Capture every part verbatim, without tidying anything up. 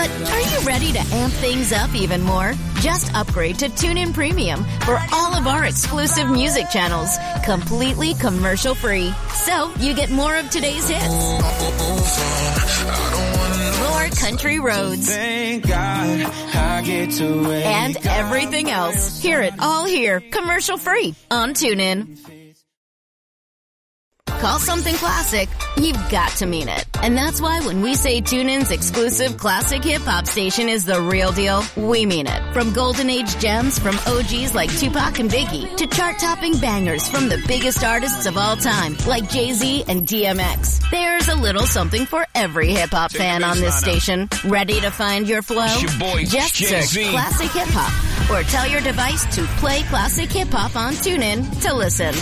But are you ready to amp things up even more? Just upgrade to TuneIn Premium for all of our exclusive music channels, completely commercial-free. So you get more of today's hits, more country roads, Thank God I get to wake and everything else. Hear it all here, commercial-free on TuneIn. Call something classic, you've got to mean it. And that's why when we say TuneIn's exclusive classic hip-hop station is the real deal, we mean it. From golden age gems from O Gs like Tupac and Biggie to chart-topping bangers from the biggest artists of all time like Jay-Z and D M X. There's a little something for every hip-hop fan on this station. Ready to find your flow? Your boy, Just Jay-Z. search Classic Hip-Hop or tell your device to play Classic Hip-Hop on TuneIn to listen.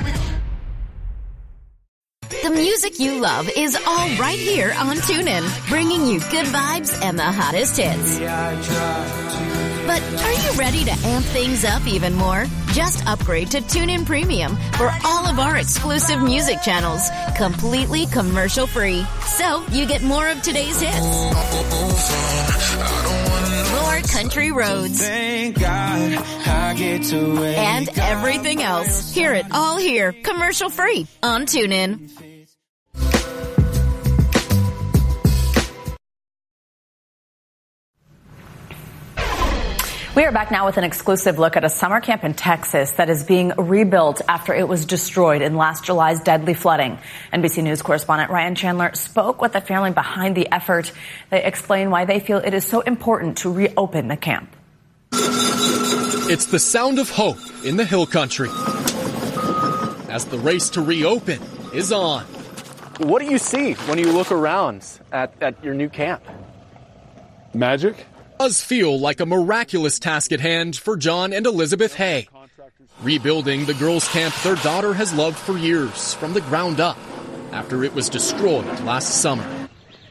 The music you love is all right here on TuneIn, bringing you good vibes and the hottest hits. But are you ready to amp things up even more? Just upgrade to TuneIn Premium for all of our exclusive music channels, completely commercial-free. So you get more of today's hits, more country roads, Thank God I get to wake and everything else. Hear it all here, commercial-free on TuneIn. We are back now with an exclusive look at a summer camp in Texas that is being rebuilt after it was destroyed in last July's deadly flooding. N B C News correspondent Ryan Chandler spoke with the family behind the effort. They explain why they feel it is so important to reopen the camp. It's the sound of hope in the Hill Country as the race to reopen is on. What do you see when you look around at, at your new camp? Magic. Does feel like a miraculous task at hand for John and Elizabeth Hay. Rebuilding the girls' camp their daughter has loved for years from the ground up after it was destroyed last summer.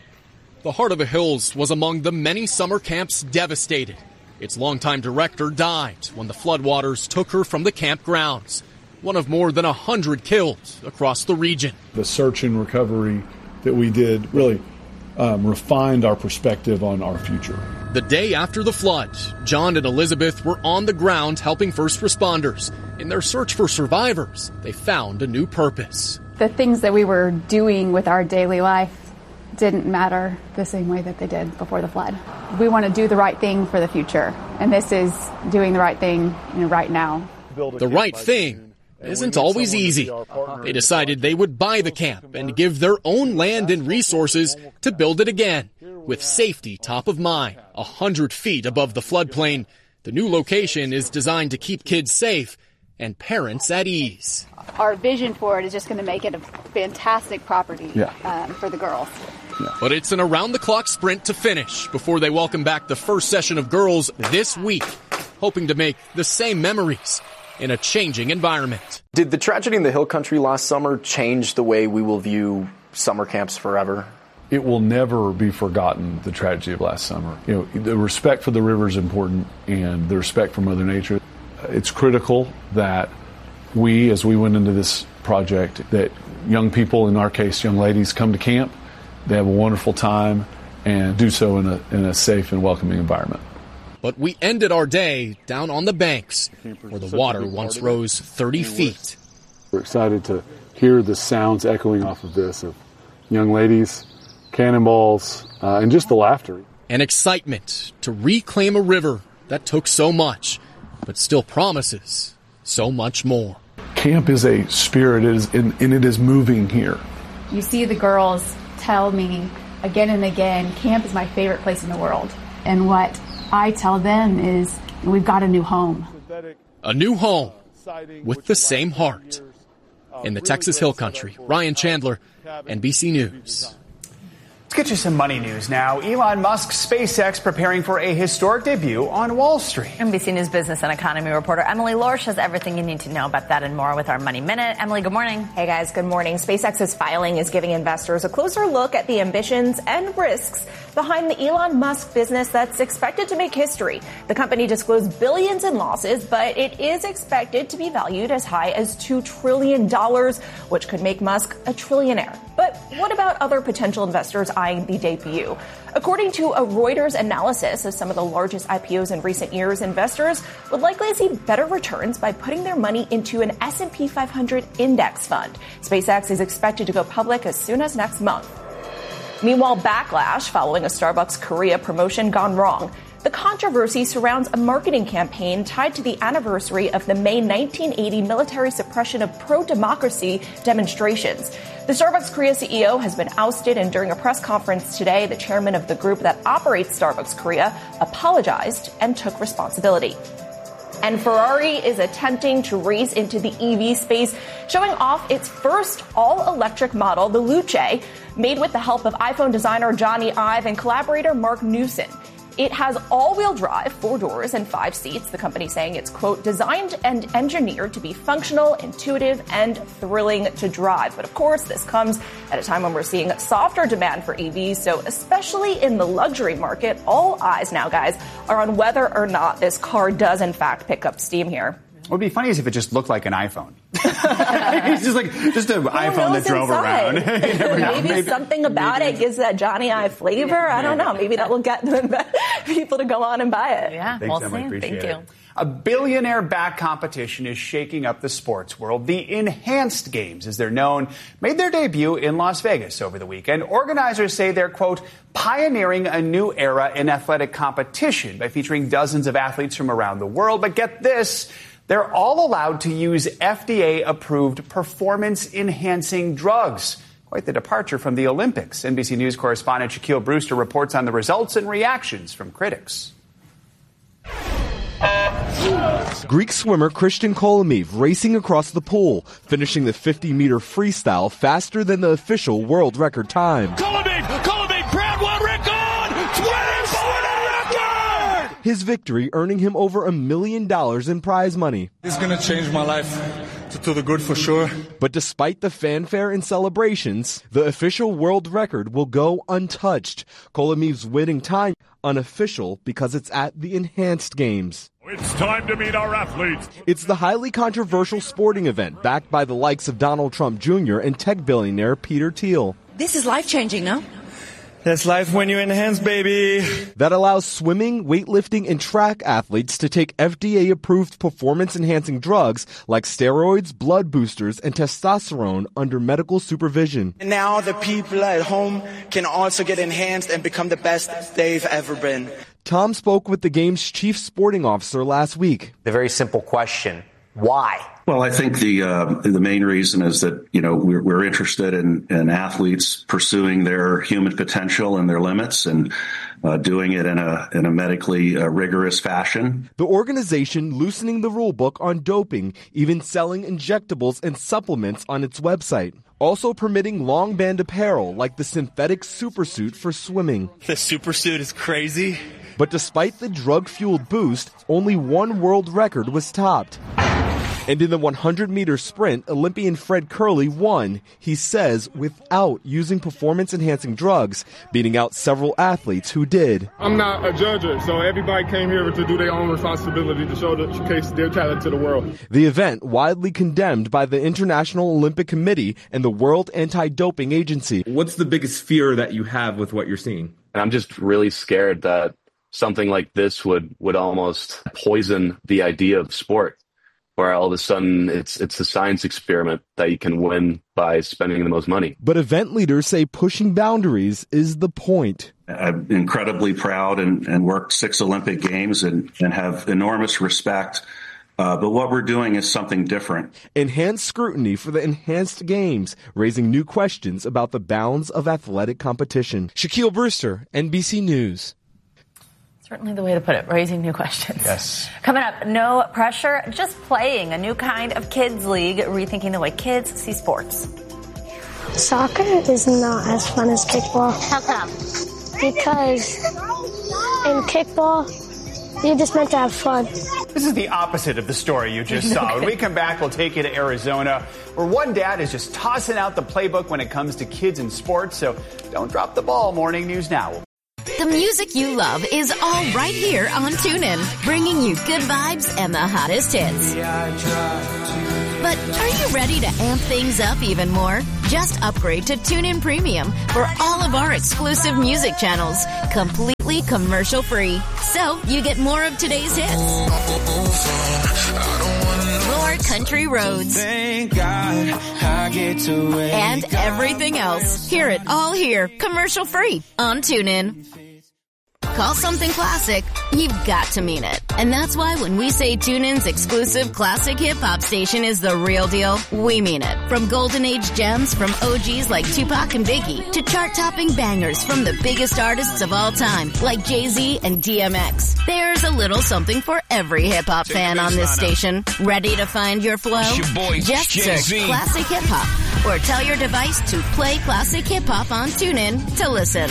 The Heart of the Hills was among the many summer camps devastated. Its longtime director died when the floodwaters took her from the campgrounds, one of more than a hundred killed across the region. The search and recovery that we did really um, refined our perspective on our future. The day after the flood, John and Elizabeth were on the ground helping first responders. In their search for survivors, they found a new purpose. The things that we were doing with our daily life didn't matter the same way that they did before the flood. We want to do the right thing for the future, and this is doing the right thing, you know, right now. The right thing isn't always easy. They decided they would buy the camp and give their own land and resources to build it again, with safety top of mind, a hundred feet above the floodplain. The new location is designed to keep kids safe and parents at ease. Our vision for it is just going to make it a fantastic property Yeah. um, for the girls. Yeah. But it's an around-the-clock sprint to finish before they welcome back the first session of girls this week, hoping to make the same memories in a changing environment. Did the tragedy in the Hill Country last summer change the way we will view summer camps forever? It will never be forgotten, the tragedy of last summer. You know, the respect for the river is important, and the respect for Mother Nature. It's critical that we, as we went into this project, that young people, in our case, young ladies, come to camp, they have a wonderful time, and do so in a, in a safe and welcoming environment. But we ended our day down on the banks, where the water once rose thirty feet. We're excited to hear the sounds echoing off of this, of young ladies, cannonballs, uh, and just the laughter. An excitement to reclaim a river that took so much, but still promises so much more. Camp is a spirit, it is, and, and it is moving here. You see the girls tell me again and again, camp is my favorite place in the world. And what I tell them is, we've got a new home. A new home with the same heart. In the Texas Hill Country, Ryan Chandler, N B C News. Let's get you some money news now. Elon Musk's SpaceX preparing for a historic debut on Wall Street. N B C News business and economy reporter Emily Lorsch has everything you need to know about that and more with our Money Minute. Emily, good morning. Hey guys, good morning. SpaceX's filing is giving investors a closer look at the ambitions and risks behind the Elon Musk business that's expected to make history. The company disclosed billions in losses, but it is expected to be valued as high as two trillion dollars, which could make Musk a trillionaire. But what about other potential investors eyeing the debut? According to a Reuters analysis of some of the largest I P Os in recent years, investors would likely see better returns by putting their money into an S and P five hundred index fund. SpaceX is expected to go public as soon as next month. Meanwhile, backlash following a Starbucks Korea promotion gone wrong. The controversy surrounds a marketing campaign tied to the anniversary of the May nineteen eighty military suppression of pro-democracy demonstrations. The Starbucks Korea C E O has been ousted, and during a press conference today, the chairman of the group that operates Starbucks Korea apologized and took responsibility. And Ferrari is attempting to race into the E V space, showing off its first all-electric model, the Luce, made with the help of iPhone designer Johnny Ive and collaborator Mark Newson. It has all-wheel drive, four doors, and five seats, the company saying it's, quote, designed and engineered to be functional, intuitive, and thrilling to drive. But of course, this comes at a time when we're seeing softer demand for E Vs, so especially in the luxury market, all eyes now, guys, are on whether or not this car does, in fact, pick up steam here. What would be funny is if it just looked like an iPhone. It's just like just an iPhone that drove inside? around. maybe, maybe something about maybe. it gives that Johnny Ive flavor. Yeah, I don't know. Maybe that will get people to go on and buy it. Yeah, Thanks, we'll Emily. see. Appreciate Thank it. you. A billionaire-backed competition is shaking up the sports world. The Enhanced Games, as they're known, made their debut in Las Vegas over the weekend. Organizers say they're, quote, pioneering a new era in athletic competition by featuring dozens of athletes from around the world. But get this. They're all allowed to use F D A-approved performance-enhancing drugs. Quite the departure from the Olympics. N B C News correspondent Shaquille Brewster reports on the results and reactions from critics. Greek swimmer Christian Kolomiv racing across the pool, finishing the fifty-meter freestyle faster than the official world record time. Kolomiv! Kolomiv! Brad world record! twenty-four record! His victory earning him over a million dollars in prize money. It's going to change my life to, to the good for sure. But despite the fanfare and celebrations, the official world record will go untouched. Kolomiv's winning time unofficial because it's at the Enhanced Games. It's time to meet our athletes. It's the highly controversial sporting event backed by the likes of Donald Trump Junior and tech billionaire Peter Thiel. This is life-changing, no? That's life when you enhance, baby. That allows swimming, weightlifting, and track athletes to take F D A-approved performance-enhancing drugs like steroids, blood boosters, and testosterone under medical supervision. And now the people at home can also get enhanced and become the best they've ever been. Tom spoke with the game's chief sporting officer last week. The very simple question, why? Well, I think the uh, the main reason is that, you know, we're, we're interested in, in athletes pursuing their human potential and their limits and uh, doing it in a in a medically uh, rigorous fashion. The organization loosening the rule book on doping, even selling injectables and supplements on its website. Also permitting long band apparel like the synthetic supersuit for swimming. The supersuit is crazy. But despite the drug-fueled boost, only one world record was topped. And in the one hundred meter sprint, Olympian Fred Kerley won, he says, without using performance-enhancing drugs, beating out several athletes who did. I'm not a judger, so everybody came here to do their own responsibility to show the, showcase their talent to the world. The event widely condemned by the International Olympic Committee and the World Anti-Doping Agency. What's the biggest fear that you have with what you're seeing? And I'm just really scared that something like this would, would almost poison the idea of sport, where all of a sudden it's it's a science experiment that you can win by spending the most money. But event leaders say pushing boundaries is the point. I'm incredibly proud and, and worked six Olympic Games and, and have enormous respect. Uh, but what we're doing is something different. Enhanced scrutiny for the Enhanced Games, raising new questions about the bounds of athletic competition. Shaquille Brewster, N B C News. Certainly the way to put it, raising new questions. Yes. Coming up, no pressure, just playing, a new kind of kids league, rethinking the way kids see sports. Soccer is not as fun as kickball. How come? Because in kickball, you're just meant to have fun. This is the opposite of the story you just saw. When we come back, we'll take you to Arizona, where one dad is just tossing out the playbook when it comes to kids and sports. So don't drop the ball. Morning News Now. The music you love is all right here on TuneIn, bringing you good vibes and the hottest hits. But are you ready to amp things up even more? Just upgrade to TuneIn Premium for all of our exclusive music channels, completely commercial-free. So you get more of today's hits, more country roads, Thank God I get to wake and everything else. Hear it all here, commercial-free on TuneIn. Call something classic, you've got to mean it. And that's why when we say TuneIn's exclusive classic hip-hop station is the real deal, we mean it. From golden age gems from O Gs like Tupac and Biggie to chart-topping bangers from the biggest artists of all time like Jay-Z and D M X. There's a little something for every hip-hop fan on this station. Ready to find your flow? Your boy, Just search Jay-Z. Classic Hip-Hop or tell your device to play Classic Hip-Hop on TuneIn to listen.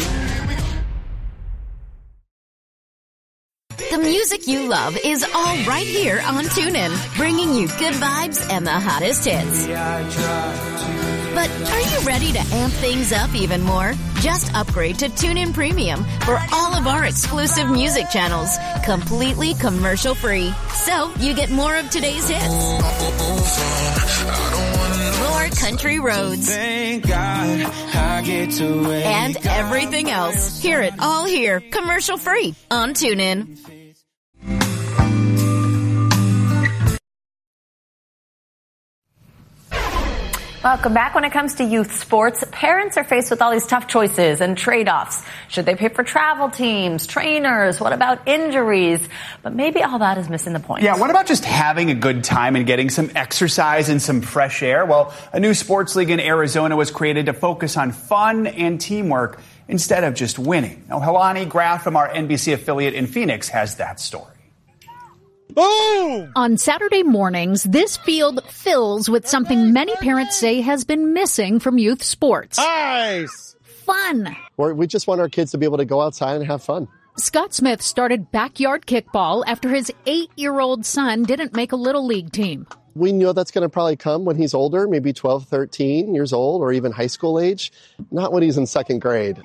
The music you love is all right here on TuneIn, bringing you good vibes and the hottest hits. But are you ready to amp things up even more? Just upgrade to TuneIn Premium for all of our exclusive music channels, completely commercial-free. So you get more of today's hits, more country roads, Thank God I get to wake and everything else. Hear it all here, commercial-free on TuneIn. Welcome back. When it comes to youth sports, parents are faced with all these tough choices and trade-offs. Should they pay for travel teams, trainers? What about injuries? But maybe all that is missing the point. Yeah, what about just having a good time and getting some exercise and some fresh air? Well, a new sports league in Arizona was created to focus on fun and teamwork instead of just winning. Now, Helani Graf from our N B C affiliate in Phoenix has that story. Boom! On Saturday mornings, this field fills with something many parents say has been missing from youth sports. Nice! Fun! Or we just want our kids to be able to go outside and have fun. Scott Smith started backyard kickball after his eight-year-old son didn't make a Little League team. We know that's going to probably come when he's older, maybe twelve, thirteen years old, or even high school age, not when he's in second grade.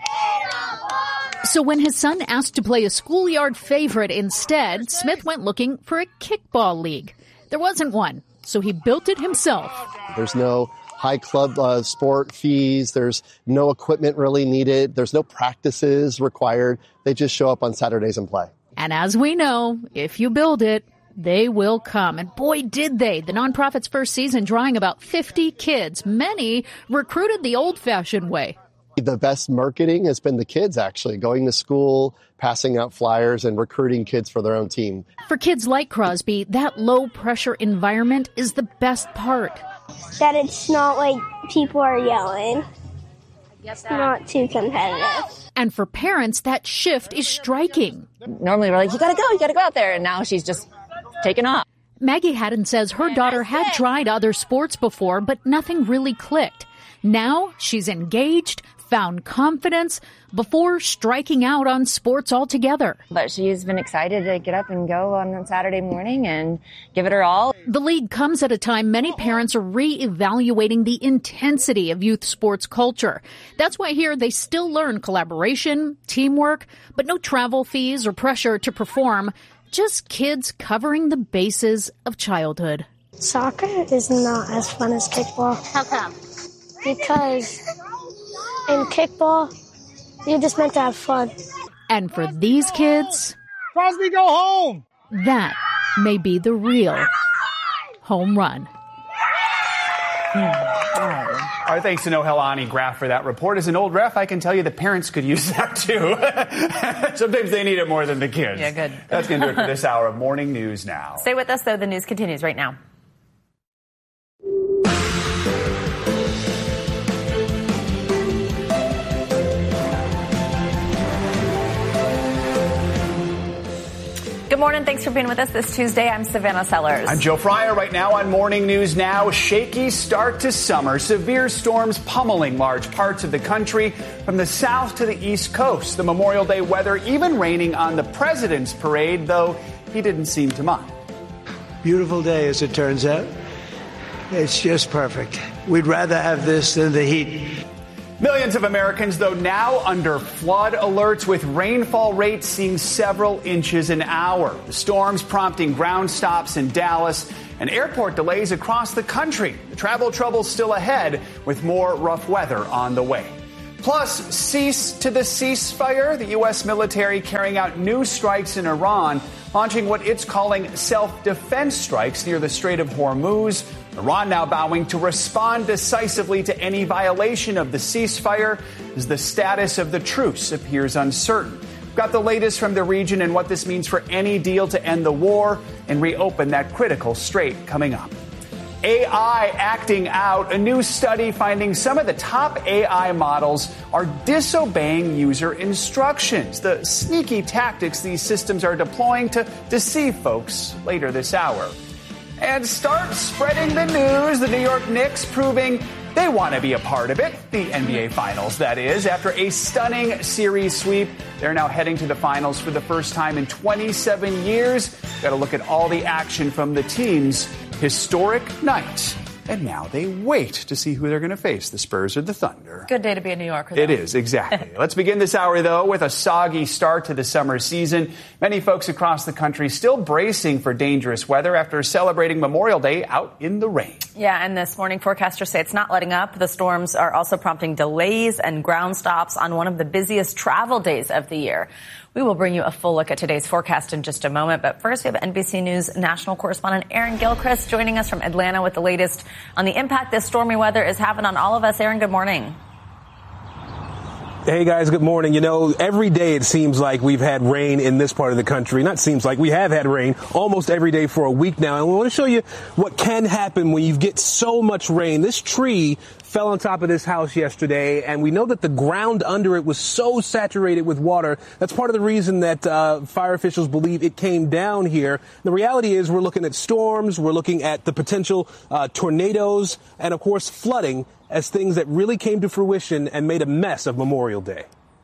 So when his son asked to play a schoolyard favorite instead, Smith went looking for a kickball league. There wasn't one, so he built it himself. There's no high club uh, sport fees. There's no equipment really needed. There's no practices required. They just show up on Saturdays and play. And as we know, if you build it, they will come. And boy, did they. The nonprofit's first season drawing about fifty kids. Many recruited the old-fashioned way. The best marketing has been the kids, actually, going to school, passing out flyers, and recruiting kids for their own team. For kids like Crosby, that low-pressure environment is the best part. That it's not like people are yelling. It's not too competitive. And for parents, that shift is striking. Normally we're like, you gotta go, you gotta go out there. And now she's just taken off. Maggie Haddon says her daughter had tried other sports before, but nothing really clicked. Now she's engaged, found confidence before striking out on sports altogether. But she's been excited to get up and go on Saturday morning and give it her all. The league comes at a time many parents are re-evaluating the intensity of youth sports culture. That's why here they still learn collaboration, teamwork, but no travel fees or pressure to perform. Just kids covering the bases of childhood. Soccer is not as fun as kickball. How come? Because in kickball, you're just meant to have fun. And for these kids, Crosby, go home! That may be the real home run. Our thanks to Nohelani Graf for that report. As an old ref, I can tell you the parents could use that too. Sometimes they need it more than the kids. Yeah, good. That's going to do it for this hour of Morning News Now. Stay with us, though. The news continues right now. Good morning. Thanks for being with us this Tuesday. I'm Savannah Sellers. I'm Joe Fryer. Right now on Morning News Now, shaky start to summer. Severe storms pummeling large parts of the country from the south to the east coast. The Memorial Day weather even raining on the president's parade, though he didn't seem to mind. Beautiful day, as it turns out. It's just perfect. We'd rather have this than the heat. Millions of Americans, though, now under flood alerts with rainfall rates seeing several inches an hour. The storms prompting ground stops in Dallas and airport delays across the country. The travel trouble's still ahead with more rough weather on the way. Plus, cease to the ceasefire. The U S military carrying out new strikes in Iran, launching what it's calling self-defense strikes near the Strait of Hormuz. Iran now vowing to respond decisively to any violation of the ceasefire as the status of the truce appears uncertain. We've got the latest from the region and what this means for any deal to end the war and reopen that critical strait coming up. A I acting out. A new study finding some of the top A I models are disobeying user instructions. The sneaky tactics these systems are deploying to deceive folks later this hour. And start spreading the news. The New York Knicks proving they want to be a part of it. The N B A Finals, that is. After a stunning series sweep, they're now heading to the finals for the first time in twenty-seven years. Got to look at all the action from the team's historic night. And now they wait to see who they're going to face, the Spurs or the Thunder. Good day to be a New Yorker, though. It is, exactly. Let's begin this hour, though, with a soggy start to the summer season. Many folks across the country still bracing for dangerous weather after celebrating Memorial Day out in the rain. Yeah, and this morning forecasters say it's not letting up. The storms are also prompting delays and ground stops on one of the busiest travel days of the year. We will bring you a full look at today's forecast in just a moment. But first, we have N B C News national correspondent Aaron Gilchrist joining us from Atlanta with the latest on the impact this stormy weather is having on all of us. Aaron, good morning. Hey, guys, good morning. You know, every day it seems like we've had rain in this part of the country. Not seems like, we have had rain almost every day for a week now. And we want to show you what can happen when you get so much rain. This tree fell on top of this house yesterday, and we know that the ground under it was so saturated with water. That's part of the reason that uh, fire officials believe it came down here. The reality is we're looking at storms, we're looking at the potential uh, tornadoes, and, of course, flooding as things that really came to fruition and made a mess of Memorial Day.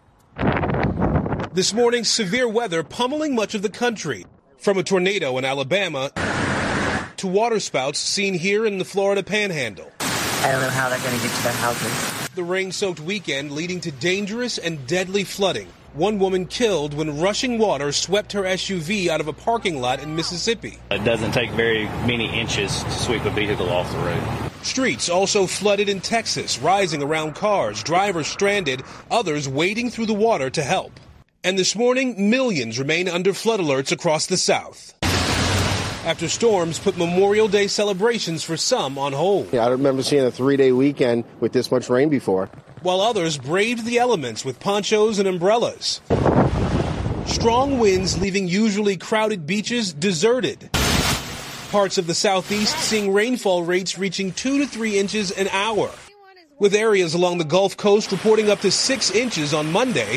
This morning, severe weather pummeling much of the country, from a tornado in Alabama to waterspouts seen here in the Florida Panhandle. I don't know how they're going to get to their houses. The rain-soaked weekend leading to dangerous and deadly flooding. One woman killed when rushing water swept her S U V out of a parking lot in Mississippi. It doesn't take very many inches to sweep a vehicle off the road. Streets also flooded in Texas, rising around cars, drivers stranded, others wading through the water to help. And this morning, millions remain under flood alerts across the South, after storms put Memorial Day celebrations for some on hold. Yeah, I remember seeing a three-day weekend with this much rain before. While others braved the elements with ponchos and umbrellas. Strong winds leaving usually crowded beaches deserted. Parts of the Southeast seeing rainfall rates reaching two to three inches an hour, with areas along the Gulf Coast reporting up to six inches on Monday.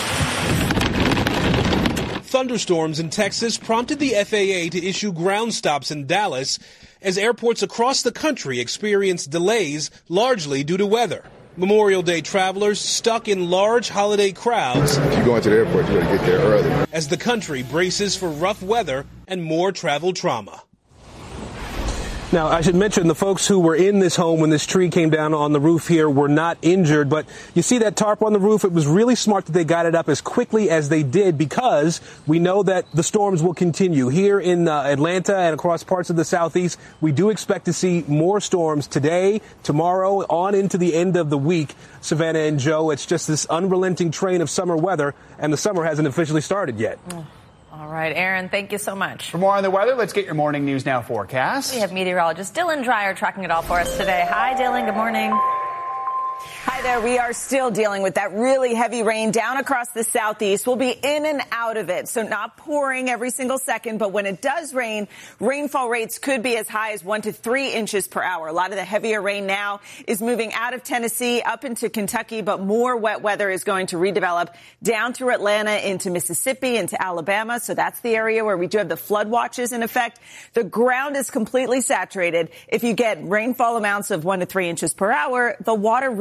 Thunderstorms in Texas prompted the F A A to issue ground stops in Dallas as airports across the country experienced delays largely due to weather. Memorial Day travelers stuck in large holiday crowds. If you're going to the airport, you better get there early. As the country braces for rough weather and more travel trauma. Now, I should mention the folks who were in this home when this tree came down on the roof here were not injured. But you see that tarp on the roof? It was really smart that they got it up as quickly as they did because we know that the storms will continue. Here in uh, Atlanta and across parts of the Southeast, we do expect to see more storms today, tomorrow, on into the end of the week. Savannah and Joe, it's just this unrelenting train of summer weather, and the summer hasn't officially started yet. Mm. All right, Aaron, thank you so much. For more on the weather, let's get your morning news now forecast. We have meteorologist Dylan Dreyer tracking it all for us today. Hi, Dylan. Good morning. Hi there. We are still dealing with that really heavy rain down across the Southeast. We'll be in and out of it, so not pouring every single second. But when it does rain, rainfall rates could be as high as one to three inches per hour. A lot of the heavier rain now is moving out of Tennessee up into Kentucky, but more wet weather is going to redevelop down through Atlanta into Mississippi, into Alabama. So that's the area where we do have the flood watches in effect. The ground is completely saturated. If you get rainfall amounts of one to three inches per hour, the water really has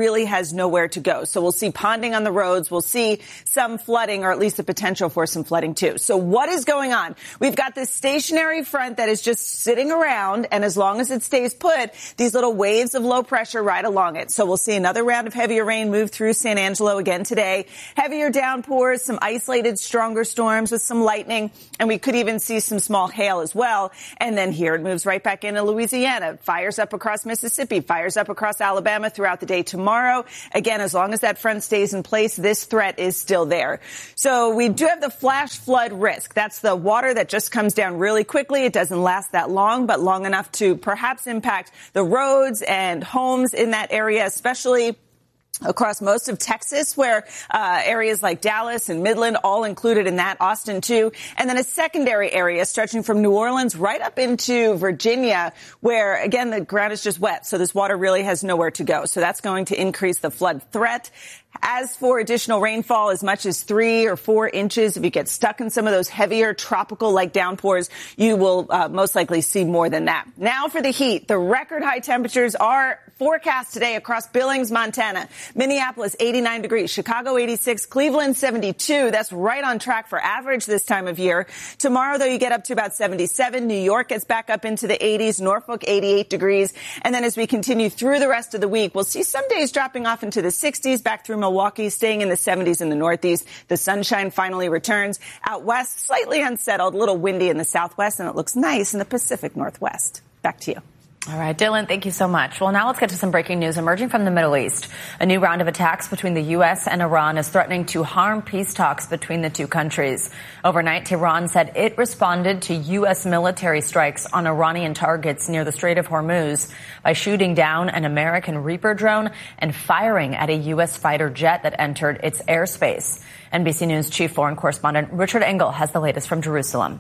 has nowhere to go. So we'll see ponding on the roads. We'll see some flooding, or at least the potential for some flooding too. So what is going on? We've got this stationary front that is just sitting around, and as long as it stays put, these little waves of low pressure ride along it. So we'll see another round of heavier rain move through San Angelo again today. Heavier downpours, some isolated stronger storms with some lightning, and we could even see some small hail as well. And then here it moves right back into Louisiana, fires up across Mississippi, fires up across Alabama throughout the day tomorrow. Again, as long as that front stays in place, this threat is still there. So we do have the flash flood risk. That's the water that just comes down really quickly. It doesn't last that long, but long enough to perhaps impact the roads and homes in that area, especially across most of Texas, where uh, areas like Dallas and Midland all included in that, Austin too, and then a secondary area stretching from New Orleans right up into Virginia, where again the ground is just wet, so this water really has nowhere to go. So that's going to increase the flood threat. As for additional rainfall, as much as three or four inches, if you get stuck in some of those heavier tropical-like downpours, you will uh, most likely see more than that. Now for the heat. The record high temperatures are forecast today across Billings, Montana. Minneapolis, eighty-nine degrees. Chicago, eighty-six. Cleveland, seventy-two. That's right on track for average this time of year. Tomorrow, though, you get up to about seventy-seven. New York gets back up into the eighties. Norfolk, eighty-eight degrees. And then as we continue through the rest of the week, we'll see some days dropping off into the sixties, back through Milwaukee, staying in the seventies in the Northeast. The sunshine finally returns. Out west, slightly unsettled, a little windy in the Southwest, and it looks nice in the Pacific Northwest. Back to you. All right, Dylan, thank you so much. Well, now let's get to some breaking news emerging from the Middle East. A new round of attacks between the U S and Iran is threatening to harm peace talks between the two countries. Overnight, Tehran said it responded to U S military strikes on Iranian targets near the Strait of Hormuz by shooting down an American Reaper drone and firing at a U S fighter jet that entered its airspace. N B C News chief foreign correspondent Richard Engel has the latest from Jerusalem.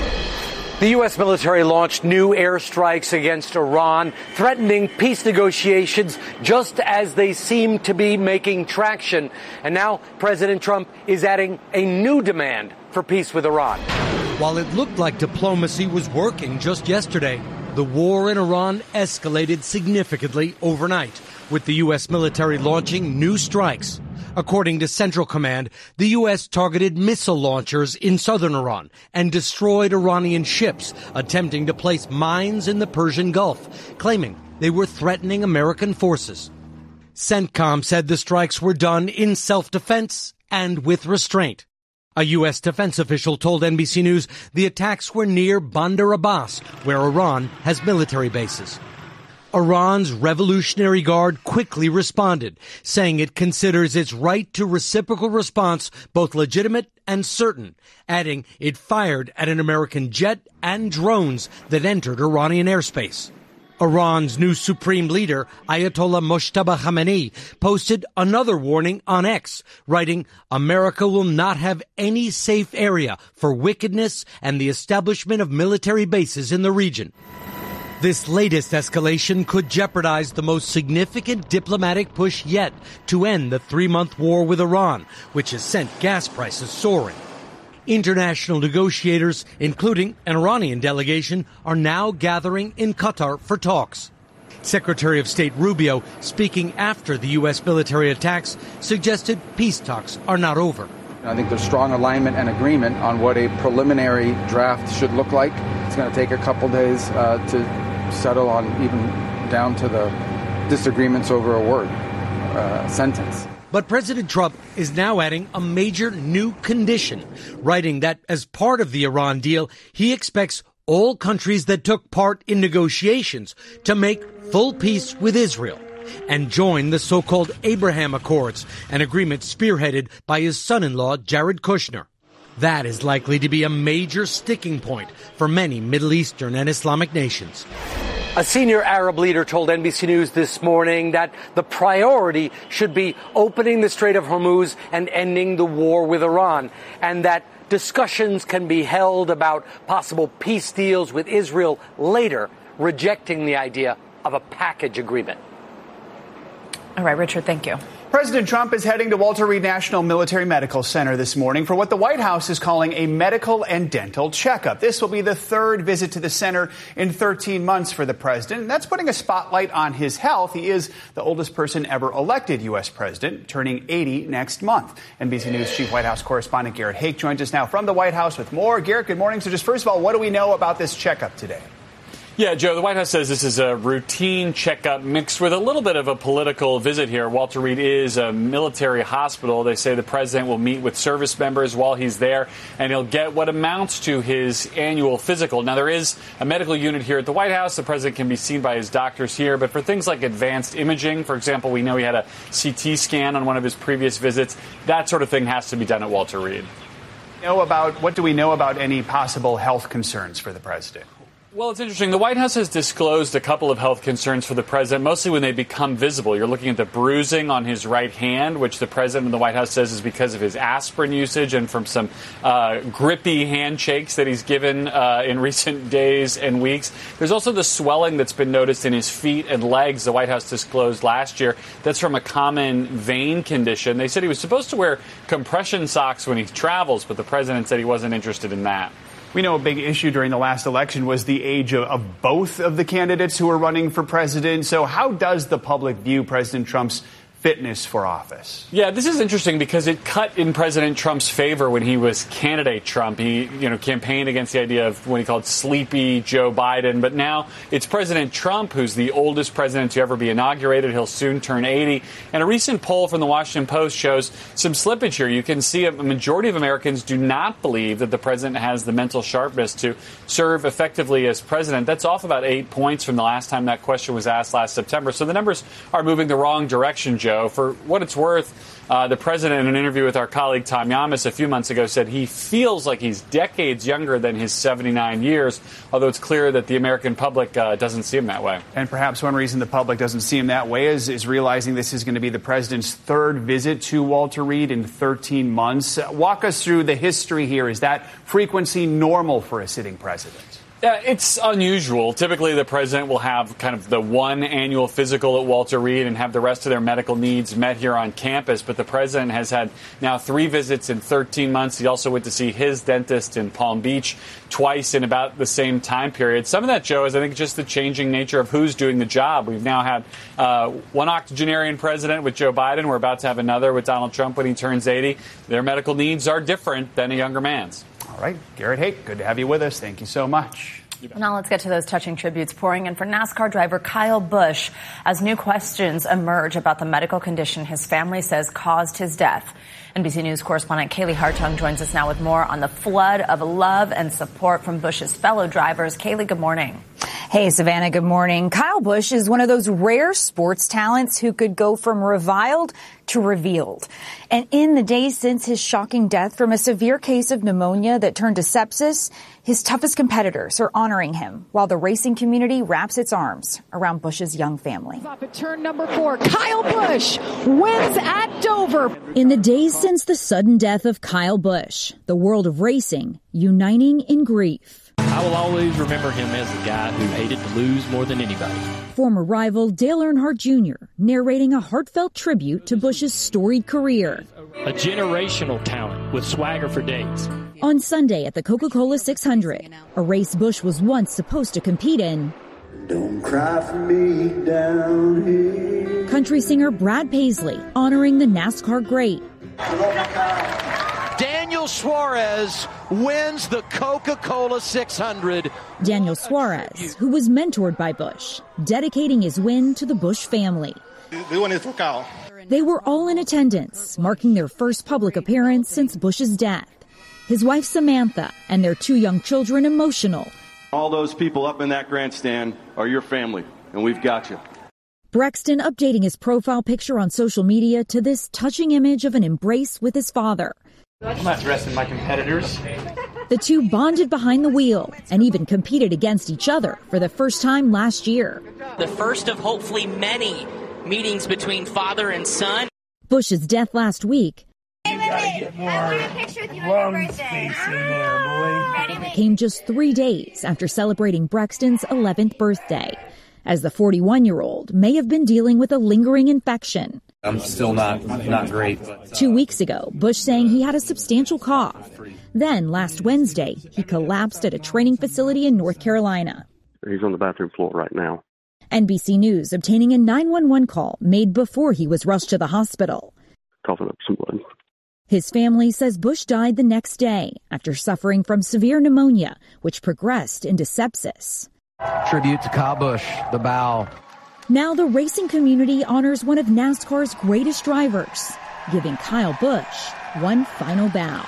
The U S military launched new airstrikes against Iran, threatening peace negotiations just as they seem to be making traction. And now President Trump is adding a new demand for peace with Iran. While it looked like diplomacy was working just yesterday, the war in Iran escalated significantly overnight, with the U S military launching new strikes. According to Central Command, the U S targeted missile launchers in southern Iran and destroyed Iranian ships attempting to place mines in the Persian Gulf, claiming they were threatening American forces. CENTCOM said the strikes were done in self-defense and with restraint. A U S defense official told N B C News the attacks were near Bandar Abbas, where Iran has military bases. Iran's Revolutionary Guard quickly responded, saying it considers its right to reciprocal response both legitimate and certain, adding it fired at an American jet and drones that entered Iranian airspace. Iran's new supreme leader, Ayatollah Mojtaba Khamenei, posted another warning on X, writing, "America will not have any safe area for wickedness and the establishment of military bases in the region." This latest escalation could jeopardize the most significant diplomatic push yet to end the three-month war with Iran, which has sent gas prices soaring. International negotiators, including an Iranian delegation, are now gathering in Qatar for talks. Secretary of State Rubio, speaking after the U S military attacks, suggested peace talks are not over. I think there's strong alignment and agreement on what a preliminary draft should look like. It's going to take a couple days uh, to settle on even down to the disagreements over a word, uh, sentence. But President Trump is now adding a major new condition, writing that as part of the Iran deal, he expects all countries that took part in negotiations to make full peace with Israel and join the so-called Abraham Accords, an agreement spearheaded by his son-in-law, Jared Kushner. That is likely to be a major sticking point for many Middle Eastern and Islamic nations. A senior Arab leader told N B C News this morning that the priority should be opening the Strait of Hormuz and ending the war with Iran, and that discussions can be held about possible peace deals with Israel later, rejecting the idea of a package agreement. All right, Richard, thank you. President Trump is heading to Walter Reed National Military Medical Center this morning for what the White House is calling a medical and dental checkup. This will be the third visit to the center in thirteen months for the president, and that's putting a spotlight on his health. He is the oldest person ever elected U S president, turning eighty next month. N B C News Chief White House correspondent Garrett Haake joins us now from the White House with more. Garrett, good morning. So just first of all, what do we know about this checkup today? Yeah, Joe, the White House says this is a routine checkup mixed with a little bit of a political visit here. Walter Reed is a military hospital. They say the president will meet with service members while he's there, and he'll get what amounts to his annual physical. Now, there is a medical unit here at the White House. The president can be seen by his doctors here. But for things like advanced imaging, for example, we know he had a C T scan on one of his previous visits. That sort of thing has to be done at Walter Reed. Know about, what do we know about any possible health concerns for the president? Well, it's interesting. The White House has disclosed a couple of health concerns for the president, mostly when they become visible. You're looking at the bruising on his right hand, which the president of the White House says is because of his aspirin usage and from some uh, grippy handshakes that he's given uh, in recent days and weeks. There's also the swelling that's been noticed in his feet and legs. The White House disclosed last year that's from a common vein condition. They said he was supposed to wear compression socks when he travels, but the president said he wasn't interested in that. We know a big issue during the last election was the age of, of both of the candidates who are running for president. So how does the public view President Trump's fitness for office? Yeah, this is interesting because it cut in President Trump's favor when he was candidate Trump. He, you know, campaigned against the idea of what he called sleepy Joe Biden. But now it's President Trump who's the oldest president to ever be inaugurated. He'll soon turn eighty. And a recent poll from the Washington Post shows some slippage here. You can see a majority of Americans do not believe that the president has the mental sharpness to serve effectively as president. That's off about eight points from the last time that question was asked last September. So the numbers are moving the wrong direction, Joe. For what it's worth, uh, the president, in an interview with our colleague Tom Yamas a few months ago, said he feels like he's decades younger than his seventy-nine years, although it's clear that the American public uh, doesn't see him that way. And perhaps one reason the public doesn't see him that way is, is realizing this is going to be the president's third visit to Walter Reed in thirteen months. Uh, walk us through the history here. Is that frequency normal for a sitting president? Yeah, it's unusual. Typically, the president will have kind of the one annual physical at Walter Reed and have the rest of their medical needs met here on campus. But the president has had now three visits in thirteen months. He also went to see his dentist in Palm Beach twice in about the same time period. Some of that, Joe, is I think just the changing nature of who's doing the job. We've now had uh, one octogenarian president with Joe Biden. We're about to have another with Donald Trump when he turns eighty. Their medical needs are different than a younger man's. All right. Garrett Haake, good to have you with us. Thank you so much. Now let's get to those touching tributes pouring in for NASCAR driver Kyle Busch as new questions emerge about the medical condition his family says caused his death. N B C News correspondent Kaylee Hartung joins us now with more on the flood of love and support from Busch's fellow drivers. Kaylee, good morning. Hey, Savannah, good morning. Kyle Busch is one of those rare sports talents who could go from reviled to revealed. And in the days since his shocking death from a severe case of pneumonia that turned to sepsis, his toughest competitors are honoring him while the racing community wraps its arms around Busch's young family. Up at turn number four, Kyle Busch wins at Dover. In the days since the sudden death of Kyle Busch, the world of racing uniting in grief. I will always remember him as the guy who hated to lose more than anybody. Former rival Dale Earnhardt Junior narrating a heartfelt tribute to Busch's storied career. A generational talent with swagger for days. On Sunday at the Coca-Cola six hundred, a race Busch was once supposed to compete in. Don't cry for me down here. Country singer Brad Paisley honoring the NASCAR great. Daniel Suarez wins the Coca-Cola six hundred. Daniel Suarez, who was mentored by Busch, dedicating his win to the Busch family. They won it for Kyle. They were all in attendance, marking their first public appearance since Busch's death. His wife Samantha and their two young children emotional. All those people up in that grandstand are your family, and we've got you. Brexton updating his profile picture on social media to this touching image of an embrace with his father. I'm not dressing my competitors. The two bonded behind the wheel and even competed against each other for the first time last year. The first of hopefully many meetings between father and son. Busch's death last week you gotta get more lung space in there, boy. Came just three days after celebrating Brexton's eleventh birthday, as the forty-one-year-old may have been dealing with a lingering infection. I'm still not not great. Two weeks ago, Bush saying he had a substantial cough. Then last Wednesday, he collapsed at a training facility in North Carolina. He's on the bathroom floor right now. N B C News obtaining a nine one one call made before he was rushed to the hospital. Coughing up some blood. His family says Bush died the next day after suffering from severe pneumonia, which progressed into sepsis. Tribute to Kyle Busch, the bow. Now the racing community honors one of NASCAR's greatest drivers, giving Kyle Busch one final bow.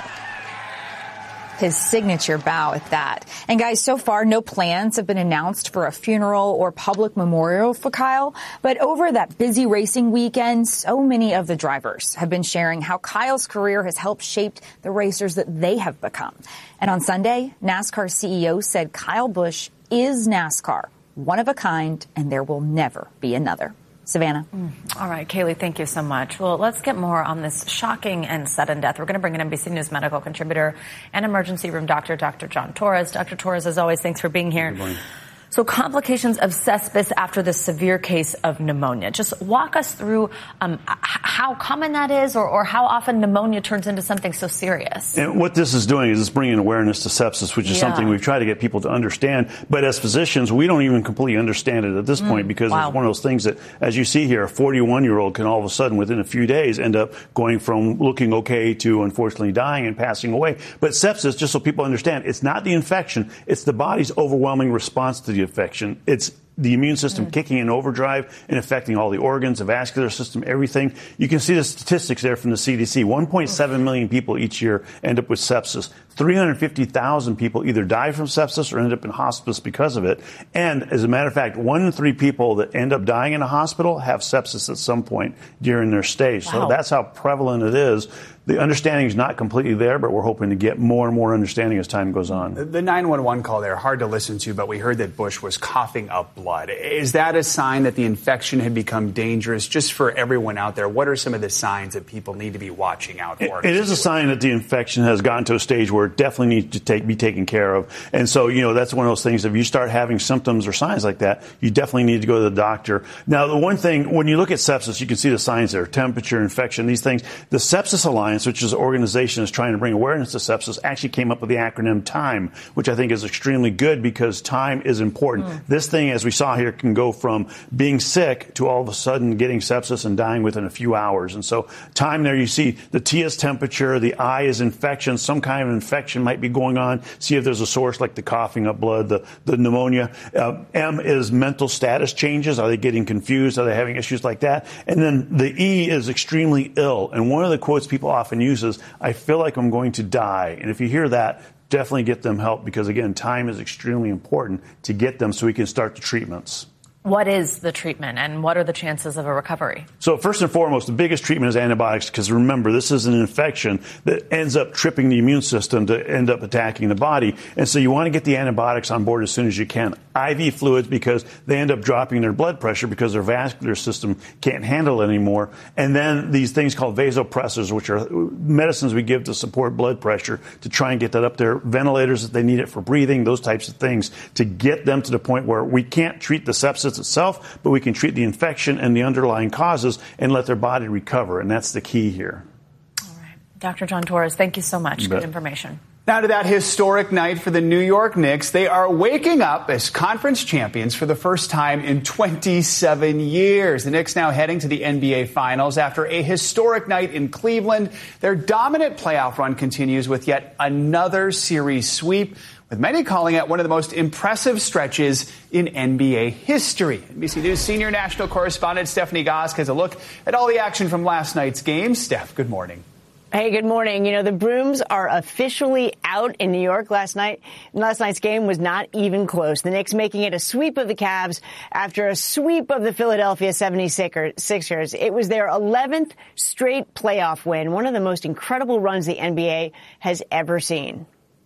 His signature bow at that. And guys, so far, no plans have been announced for a funeral or public memorial for Kyle. But over that busy racing weekend, so many of the drivers have been sharing how Kyle's career has helped shape the racers that they have become. And on Sunday, NASCAR C E O said Kyle Busch is NASCAR, one of a kind, and there will never be another. Savannah. Mm. All right, Kaylee, thank you so much. Well, let's get more on this shocking and sudden death. We're going to bring in N B C News medical contributor and emergency room doctor, Doctor John Torres. Doctor Torres, as always, thanks for being here. Good morning. So complications of sepsis after the severe case of pneumonia. Just walk us through um, how common that is or, or how often pneumonia turns into something so serious. And what this is doing is it's bringing awareness to sepsis, which is yeah. something we've tried to get people to understand. But as physicians, we don't even completely understand it at this mm, point because wow. it's one of those things that, as you see here, a forty-one-year-old can all of a sudden, within a few days, end up going from looking okay to, unfortunately, dying and passing away. But sepsis, just so people understand, it's not the infection. It's the body's overwhelming response to the infection. It's the immune system mm. kicking in overdrive and affecting all the organs, the vascular system, everything. You can see the statistics there from the C D C. one point seven million people each year end up with sepsis. three hundred fifty thousand people either die from sepsis or end up in hospice because of it. And as a matter of fact, one in three people that end up dying in a hospital have sepsis at some point during their stay. Wow. So that's how prevalent it is. The understanding is not completely there, but we're hoping to get more and more understanding as time goes on. The nine one one call there, hard to listen to, but we heard that Bush was coughing up blood. Is that a sign that the infection had become dangerous? Just for everyone out there, what are some of the signs that people need to be watching out for? It, it is a sign that the infection has gotten to a stage where it definitely needs to take, be taken care of. And so, you know, that's one of those things. If you start having symptoms or signs like that, you definitely need to go to the doctor. Now, the one thing, when you look at sepsis, you can see the signs there, temperature, infection, these things. The Sepsis Alliance, which is an organization that's trying to bring awareness to sepsis, actually came up with the acronym TIME, which I think is extremely good because time is important. Mm. This thing, as we saw here, can go from being sick to all of a sudden getting sepsis and dying within a few hours. And so time there, you see the T is temperature, the I is infection, some kind of infection might be going on. See if there's a source like the coughing up blood, the, the pneumonia. Uh, M is mental status changes. Are they getting confused? Are they having issues like that? And then the E is extremely ill. And one of the quotes people often use is, I feel like I'm going to die. And if you hear that, definitely get them help because, again, time is extremely important to get them so we can start the treatments. What is the treatment and what are the chances of a recovery? So first and foremost, the biggest treatment is antibiotics because remember, this is an infection that ends up tripping the immune system to end up attacking the body. And so you want to get the antibiotics on board as soon as you can. I V fluids because they end up dropping their blood pressure because their vascular system can't handle it anymore. And then these things called vasopressors, which are medicines we give to support blood pressure to try and get that up there. Ventilators if they need it for breathing, those types of things to get them to the point where we can't treat the sepsis itself, but we can treat the infection and the underlying causes and let their body recover. And that's the key here. All right. Doctor John Torres, thank you so much. Good information. Now to that historic night for the New York Knicks. They are waking up as conference champions for the first time in twenty-seven years. The Knicks now heading to the N B A Finals after a historic night in Cleveland. Their dominant playoff run continues with yet another series sweep, with many calling it one of the most impressive stretches in N B A history. N B C News senior national correspondent Stephanie Gosk has a look at all the action from last night's game. Steph, good morning. Hey, good morning. You know, the brooms are officially out in New York last night. Last night's game was not even close. The Knicks making it a sweep of the Cavs after a sweep of the Philadelphia seventy-sixers. It was their eleventh straight playoff win, one of the most incredible runs the N B A has ever seen.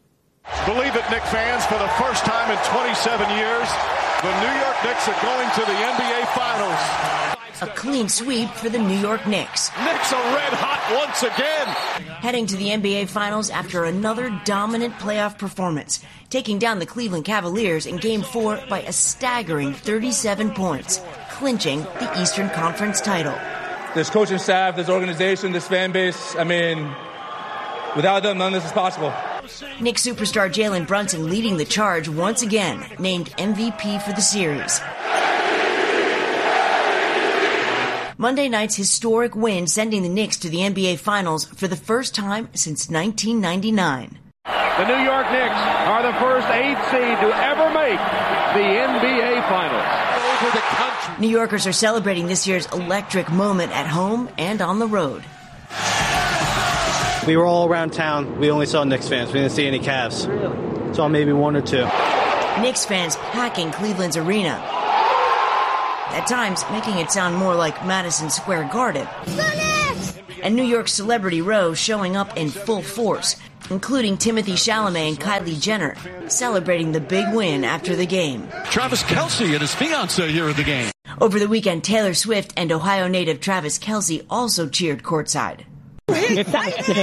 Believe it, Knicks fans, for the first time in twenty-seven years, the New York Knicks are going to the N B A Finals. A clean sweep for the New York Knicks. Knicks are red hot once again. Heading to the N B A Finals after another dominant playoff performance, taking down the Cleveland Cavaliers in Game four by a staggering thirty-seven points, clinching the Eastern Conference title. this coaching staff, this organization, this fan base. I mean, without them, none of this is possible. Knicks superstar Jalen Brunson leading the charge once again, named M V P for the series. Monday night's historic win sending the Knicks to the N B A Finals for the first time since nineteen ninety-nine. The New York Knicks are the first eighth seed to ever make the N B A Finals. Over the country. New Yorkers are celebrating this year's electric moment at home and on the road. We were all around town. We only saw Knicks fans. We didn't see any Cavs. Really? Saw maybe one or two. Knicks fans packing Cleveland's arena. At times, making it sound more like Madison Square Garden. And New York's Celebrity Row showing up in full force, including Timothy Chalamet and Kylie Jenner, celebrating the big win after the game. Travis Kelce and his fiancée here at the game. Over the weekend, Taylor Swift and Ohio native Travis Kelce also cheered courtside. Let's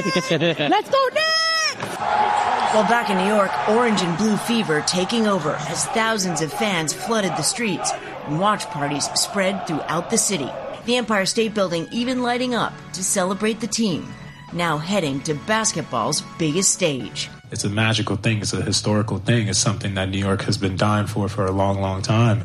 go Knicks! While back in New York, orange and blue fever taking over as thousands of fans flooded the streets and watch parties spread throughout the city. The Empire State Building even lighting up to celebrate the team, now heading to basketball's biggest stage. It's a magical thing. It's a historical thing. It's something that New York has been dying for for a long, long time.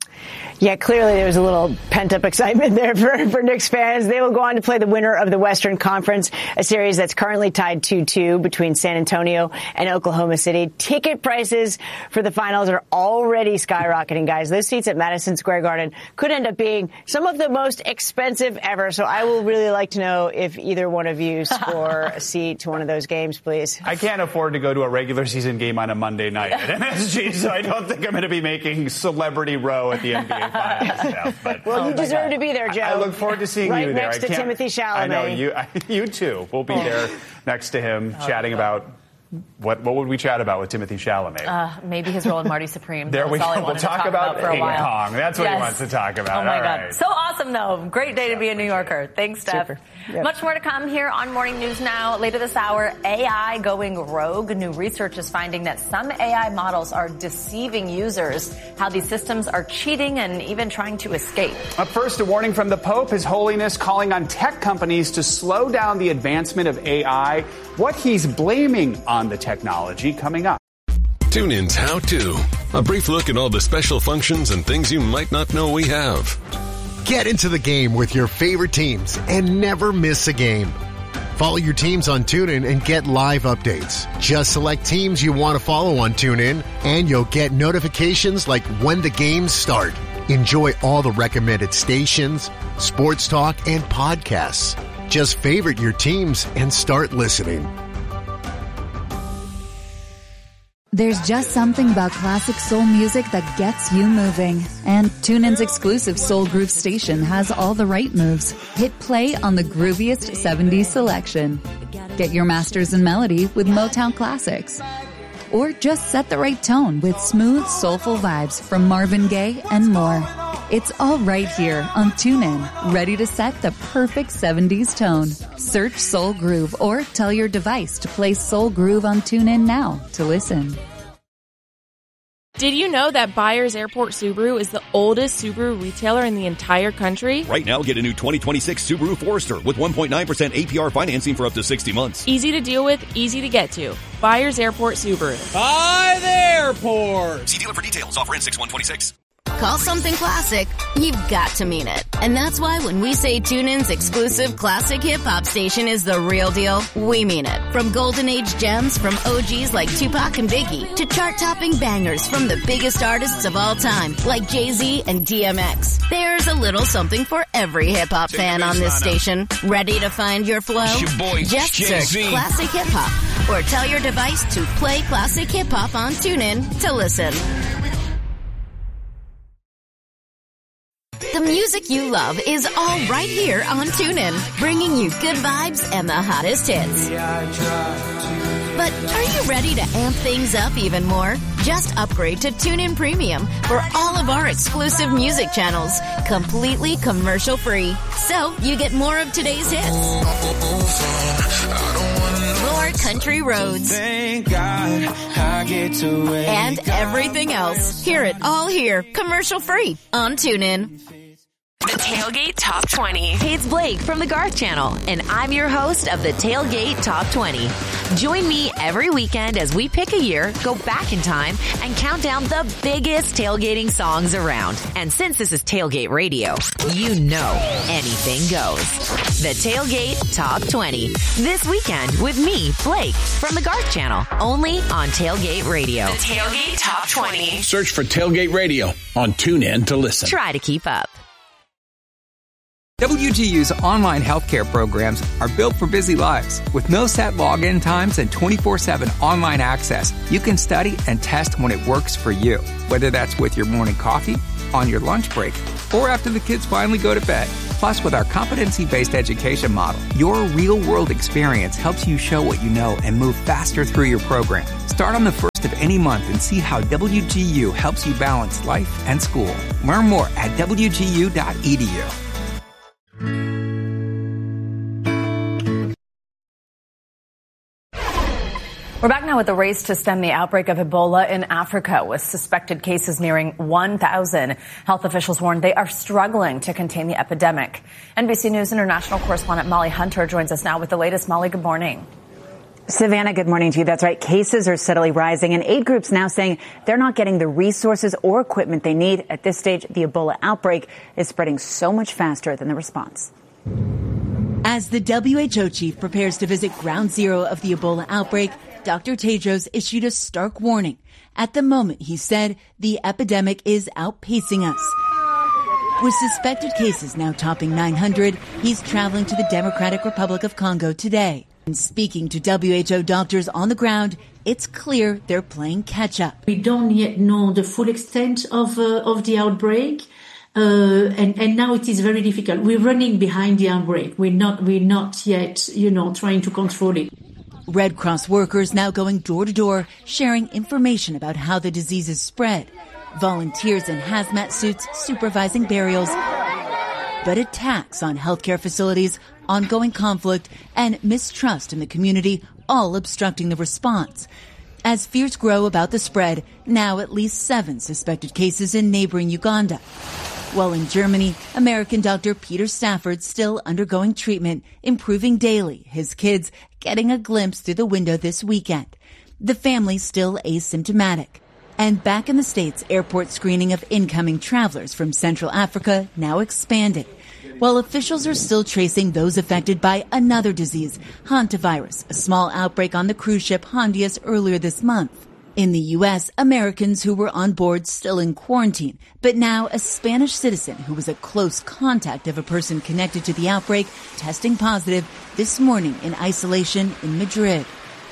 Yeah, clearly there was a little pent-up excitement there for, for Knicks fans. They will go on to play the winner of the Western Conference, a series that's currently tied two two between San Antonio and Oklahoma City. Ticket prices for the finals are already skyrocketing, guys. Those seats at Madison Square Garden could end up being some of the most expensive ever. So I will really like to know if either one of you score a seat to one of those games, please. I can't afford to go to a regular season game on a Monday night at M S G, so I don't think I'm going to be making Celebrity Row at the N B A Stuff, but, well, you oh deserve to be there, Joe. I look forward to seeing right you there. Right next to Timothy Chalamet. I know you. You too. We'll be there next to him, oh, chatting about what. What would we chat about with Timothy Chalamet? Uh, maybe his role in Marty Supreme. There we go. We'll talk, talk about, about ping pong. That's what yes. he wants to talk about. Oh my All God! right. So awesome, though. Great day to be a New Yorker. Thanks, Steph. Yep. Much more to come here on Morning News Now. Later this hour, A I going rogue. New research is finding that some A I models are deceiving users, how these systems are cheating and even trying to escape. Up first, a warning from the Pope. His Holiness calling on tech companies to slow down the advancement of A I. What he's blaming on the technology coming up. TuneIn's How To. A brief look at all the special functions and things you might not know we have. Get into the game with your favorite teams and never miss a game. Follow your teams on TuneIn and get live updates. Just select teams you want to follow on TuneIn, and you'll get notifications like when the games start. Enjoy all the recommended stations, sports talk, and podcasts. Just favorite your teams and start listening. There's just something about classic soul music that gets you moving. And TuneIn's exclusive Soul Groove station has all the right moves. Hit play on the grooviest seventies selection. Get your masters in melody with Motown classics. Or just set the right tone with smooth, soulful vibes from Marvin Gaye and more. It's all right here on TuneIn, ready to set the perfect seventies tone. Search Soul Groove or tell your device to play Soul Groove on TuneIn now to listen. Did you know that Byers Airport Subaru is the oldest Subaru retailer in the entire country? Right now, get a new twenty twenty-six Subaru Forester with one point nine percent A P R financing for up to sixty months. Easy to deal with, easy to get to. Byers Airport Subaru. By the airport. See dealer for details. Offer ends six one twenty-six. Call something classic, you've got to mean it. And that's why when we say TuneIn's exclusive classic hip-hop station is the real deal, we mean it. From golden age gems from O Gs like Tupac and Biggie to chart-topping bangers from the biggest artists of all time like Jay-Z and D M X. There's a little something for every hip-hop fan on this station. Ready to find your flow? Your boy, Just Jay-Z. search Classic Hip-Hop or tell your device to play Classic Hip-Hop on TuneIn to listen. The music you love is all right here on TuneIn, bringing you good vibes and the hottest hits. But are you ready to amp things up even more? Just upgrade to TuneIn Premium for all of our exclusive music channels, completely commercial-free. So you get more of today's hits. More country roads. Thank God I get to wake and everything else. Hear it all here, commercial-free on TuneIn. The Tailgate Top twenty. Hey, it's Blake from the Garth Channel, and I'm your host of the Tailgate Top twenty. Join me every weekend as we pick a year, go back in time, and count down the biggest tailgating songs around. And since this is Tailgate Radio, you know anything goes. The Tailgate Top twenty. This weekend with me, Blake, from the Garth Channel, only on Tailgate Radio. The Tailgate Top twenty. Search for Tailgate Radio on TuneIn to listen. Try to keep up. W G U's online healthcare programs are built for busy lives. With no set login times and twenty-four seven online access, you can study and test when it works for you. Whether that's with your morning coffee, on your lunch break, or after the kids finally go to bed. Plus, with our competency-based education model, your real-world experience helps you show what you know and move faster through your program. Start on the first of any month and see how W G U helps you balance life and school. Learn more at W G U dot E D U. We're back now with the race to stem the outbreak of Ebola in Africa, with suspected cases nearing one thousand. Health officials warn they are struggling to contain the epidemic. N B C News international correspondent Molly Hunter joins us now with the latest. Molly, good morning. Savannah, good morning to you. That's right. Cases are steadily rising, and aid groups now saying they're not getting the resources or equipment they need. At this stage, the Ebola outbreak is spreading so much faster than the response. As the W H O chief prepares to visit ground zero of the Ebola outbreak, Doctor Tedros issued a stark warning. At the moment, he said, the epidemic is outpacing us. With suspected cases now topping nine hundred, he's traveling to the Democratic Republic of Congo today. And speaking to W H O doctors on the ground, it's clear they're playing catch up. We don't yet know the full extent of uh, of the outbreak. Uh, and, and now it is very difficult. We're running behind the outbreak. We're not, we're not yet, you know, trying to control it. Red Cross workers now going door to door, sharing information about how the disease is spread. Volunteers in hazmat suits supervising burials. But attacks on healthcare facilities, ongoing conflict, and mistrust in the community all obstructing the response. As fears grow about the spread, now at least seven suspected cases in neighboring Uganda. While in Germany, American doctor Peter Stafford still undergoing treatment, improving daily, his kids getting a glimpse through the window this weekend. The family still asymptomatic. And back in the States, airport screening of incoming travelers from Central Africa now expanded. While officials are still tracing those affected by another disease, hantavirus, a small outbreak on the cruise ship Hondias earlier this month. In the U S, Americans who were on board still in quarantine, but now a Spanish citizen who was a close contact of a person connected to the outbreak testing positive this morning in isolation in Madrid.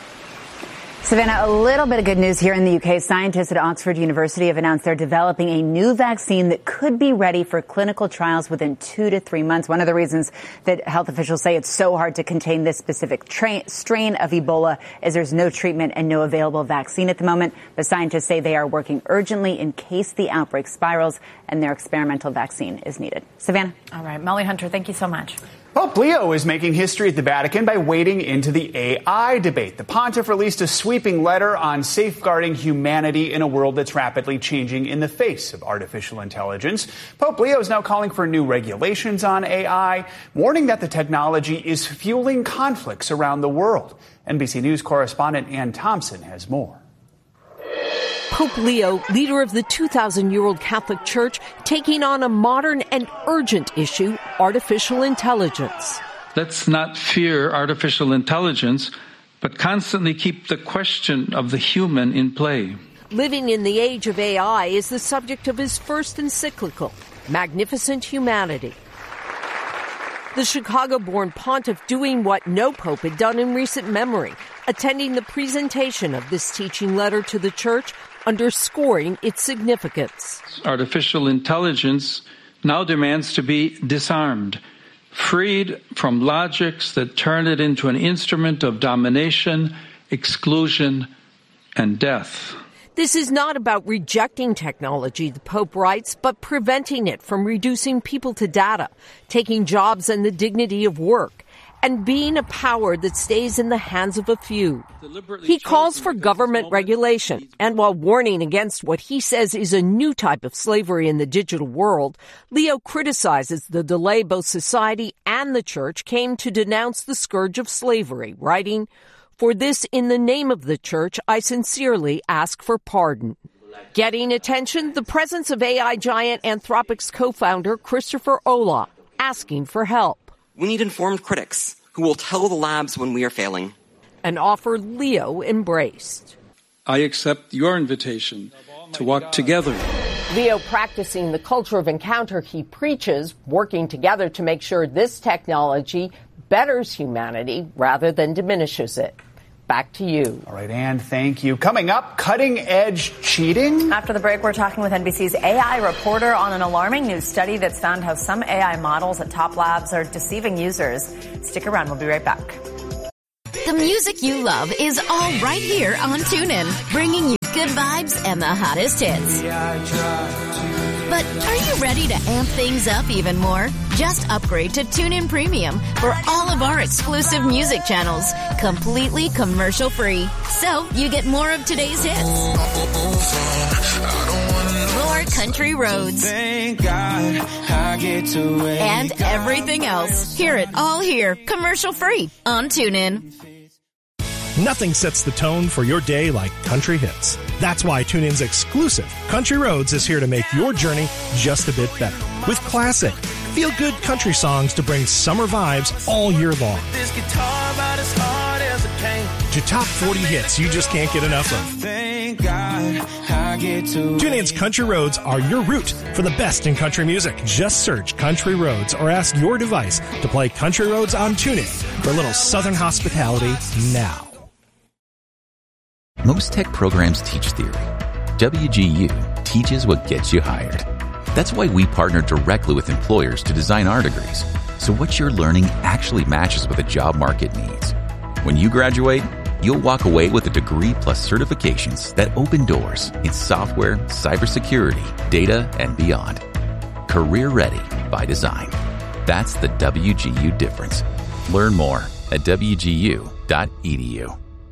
Savannah, a little bit of good news here in the U K. Scientists at Oxford University have announced they're developing a new vaccine that could be ready for clinical trials within two to three months. One of the reasons that health officials say it's so hard to contain this specific tra- strain of Ebola is there's no treatment and no available vaccine at the moment. But scientists say they are working urgently in case the outbreak spirals and their experimental vaccine is needed. Savannah. All right. Molly Hunter, thank you so much. Pope Leo is making history at the Vatican by wading into the A I debate. The pontiff released a sweeping letter on safeguarding humanity in a world that's rapidly changing in the face of artificial intelligence. Pope Leo is now calling for new regulations on A I, warning that the technology is fueling conflicts around the world. N B C News correspondent Ann Thompson has more. Pope Leo, leader of the two thousand year old Catholic Church, taking on a modern and urgent issue, artificial intelligence. Let's not fear artificial intelligence, but constantly keep the question of the human in play. Living in the age of A I is the subject of his first encyclical, Magnificent Humanity. The Chicago-born pontiff doing what no pope had done in recent memory, attending the presentation of this teaching letter to the church, underscoring its significance. Artificial intelligence now demands to be disarmed, freed from logics that turn it into an instrument of domination, exclusion, and death. This is not about rejecting technology, the Pope writes, but preventing it from reducing people to data, taking jobs and the dignity of work. and being a power that stays in the hands of a few. He calls for government regulation, and while warning against what he says is a new type of slavery in the digital world, Leo criticizes the delay both society and the church came to denounce the scourge of slavery, writing, "For this, in the name of the church, I sincerely ask for pardon." Getting attention, the presence of A I giant Anthropic's co-founder Christopher Olah, asking for help. We need informed critics who will tell the labs when we are failing. An offer Leo embraced. I accept your invitation to walk together. Leo practicing the culture of encounter he preaches, working together to make sure this technology betters humanity rather than diminishes it. Back to you. All right, Ann, thank you. Coming up, cutting-edge cheating. After the break, we're talking with N B C's A I reporter on an alarming new study that's found how some A I models at top labs are deceiving users. Stick around. We'll be right back. The music you love is all right here on TuneIn, bringing you good vibes and the hottest hits. But are you ready to amp things up even more? Just upgrade to TuneIn Premium for all of our exclusive music channels, completely commercial-free. So you get more of today's hits, more country roads, Thank God I get to wake and everything else. Hear it all here, commercial-free on TuneIn. Nothing sets the tone for your day like country hits. That's why TuneIn's exclusive Country Roads is here to make your journey just a bit better. With classic, feel-good country songs to bring summer vibes all year long. this guitar about as hard as it came. To top forty hits you just can't get enough of. Thank God I get to TuneIn's Country Roads are your route for the best in country music. Just search Country Roads or ask your device to play Country Roads on TuneIn for a little Southern hospitality now. Most tech programs teach theory. W G U teaches what gets you hired. That's why we partner directly with employers to design our degrees, so what you're learning actually matches what the job market needs. When you graduate, you'll walk away with a degree plus certifications that open doors in software, cybersecurity, data, and beyond. Career ready by design. That's the W G U difference. Learn more at w g u dot e d u.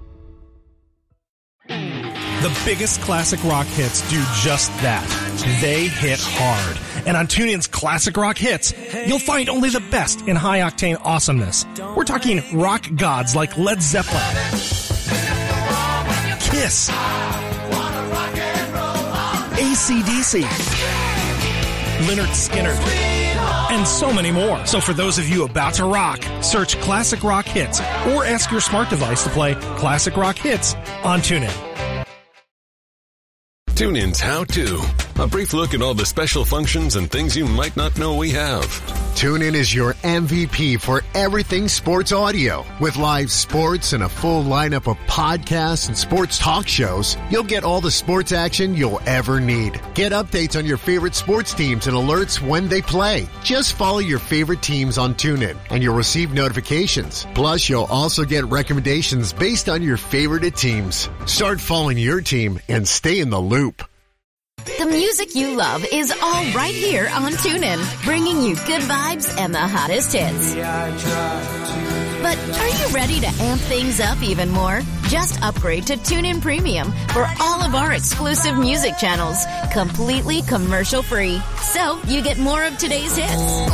The biggest classic rock hits do just that. They hit hard. And on TuneIn's Classic Rock Hits, you'll find only the best in high-octane awesomeness. We're talking rock gods like Led Zeppelin, Kiss, A C D C, Lynyrd Skynyrd, and so many more. So for those of you about to rock, search Classic Rock Hits or ask your smart device to play Classic Rock Hits on TuneIn. TuneIn's How To. A brief look at all the special functions and things you might not know we have. TuneIn is your M V P for everything sports audio. With live sports and a full lineup of podcasts and sports talk shows, you'll get all the sports action you'll ever need. Get updates on your favorite sports teams and alerts when they play. Just follow your favorite teams on TuneIn and you'll receive notifications. Plus, you'll also get recommendations based on your favorite teams. Start following your team and stay in the loop. The music you love is all right here on TuneIn, bringing you good vibes and the hottest hits. But are you ready to amp things up even more? Just upgrade to TuneIn Premium for all of our exclusive music channels, completely commercial-free. So you get more of today's hits,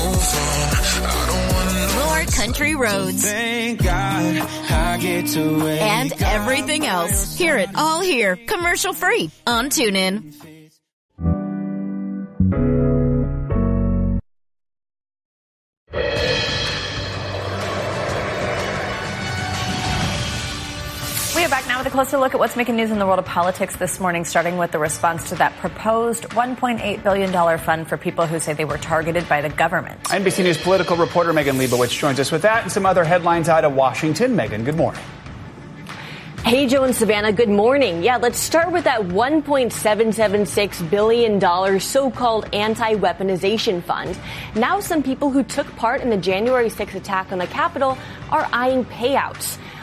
more country roads, Thank God I get to wake and everything else. Hear it all here, commercial-free on TuneIn. We are back now with a closer look at what's making news in the world of politics this morning, starting with the response to that proposed one point eight billion dollars fund for people who say they were targeted by the government. N B C News political reporter Megan Leibowitz joins us with that and some other headlines out of Washington. Megan, good morning. Hey, Joe and Savannah, good morning. Yeah, let's start with that one point seven seven six billion dollars so-called anti-weaponization fund. Now some people who took part in the January sixth attack on the Capitol are eyeing payouts.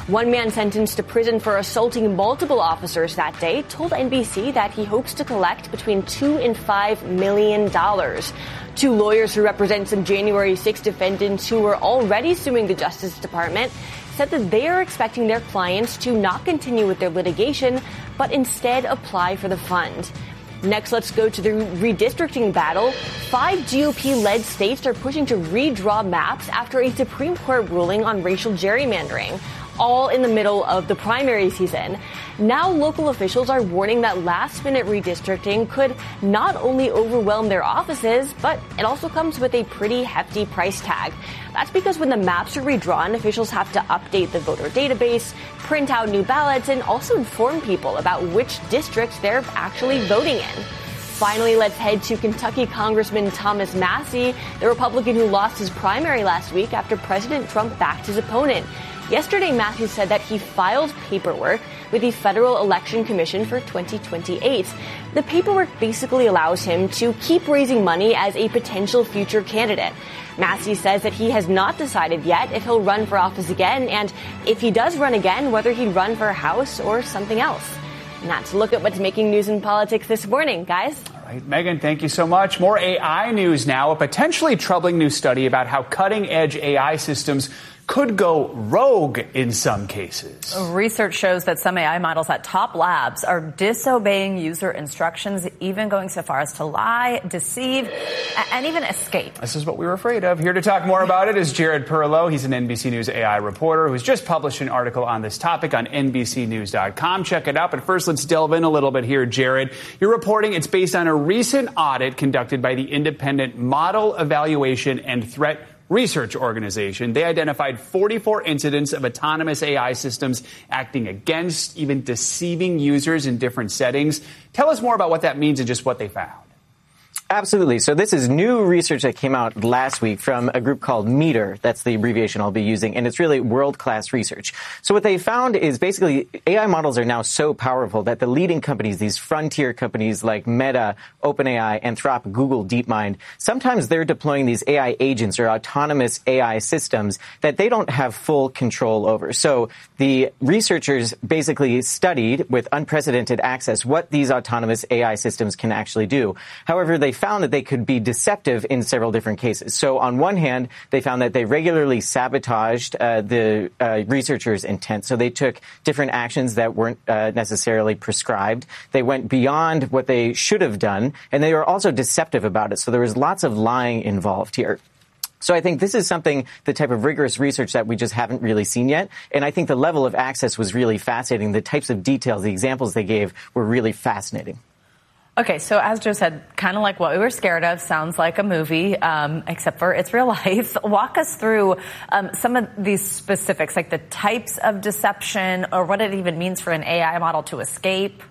One man sentenced to prison for assaulting multiple officers that day told N B C that he hopes to collect between two and five million dollars. Two lawyers who represent some January sixth defendants who were already suing the Justice Department said that they are expecting their clients to not continue with their litigation, but instead apply for the fund. Next, let's go to the redistricting battle. Five G O P-led states are pushing to redraw maps after a Supreme Court ruling on racial gerrymandering, all in the middle of the primary season. Now local officials are warning that last-minute redistricting could not only overwhelm their offices, but it also comes with a pretty hefty price tag. That's because when the maps are redrawn, officials have to update the voter database, print out new ballots, and also inform people about which districts they're actually voting in. Finally, let's head to Kentucky Congressman Thomas Massie, the Republican who lost his primary last week after President Trump backed his opponent. Yesterday, Massie said that he filed paperwork with the Federal Election Commission for twenty twenty-eight. The paperwork basically allows him to keep raising money as a potential future candidate. Massie says that he has not decided yet if he'll run for office again, and if he does run again, whether he'd run for House or something else. And that's a look at what's making news in politics this morning, guys. All right, Megan, thank you so much. More A I news now. A potentially troubling new study about how cutting-edge A I systems could go rogue in some cases. Research shows that some A I models at top labs are disobeying user instructions, even going so far as to lie, deceive, and even escape. This is what we were afraid of. Here to talk more about it is Jared Perlow. He's an N B C News A I reporter who's just published an article on this topic on N B C news dot com. Check it out. But first, let's delve in a little bit here, Jared. You're reporting it's based on a recent audit conducted by the Independent Model Evaluation and Threat Research Organization. They identified forty-four incidents of autonomous A I systems acting against, even deceiving users in different settings. Tell us more about what that means and just what they found. Absolutely. So this is new research that came out last week from a group called METER. That's the abbreviation I'll be using. And it's really world-class research. So what they found is basically A I models are now so powerful that the leading companies, these frontier companies like Meta, OpenAI, Anthropic, Google, DeepMind, sometimes they're deploying these A I agents or autonomous A I systems that they don't have full control over. So the researchers basically studied with unprecedented access what these autonomous A I systems can actually do. However, they found that they could be deceptive in several different cases. So on one hand, they found that they regularly sabotaged uh, the uh, researchers' intent. So they took different actions that weren't uh, necessarily prescribed. They went beyond what they should have done, and they were also deceptive about it. So there was lots of lying involved here. So I think this is something, the type of rigorous research that we just haven't really seen yet. And I think the level of access was really fascinating. The types of details, the examples they gave were really fascinating. Okay, so as Joe said, kind of like what we were scared of, sounds like a movie, um, except for it's real life. Walk us through um, some of these specifics, like the types of deception or what it even means for an A I model to escape.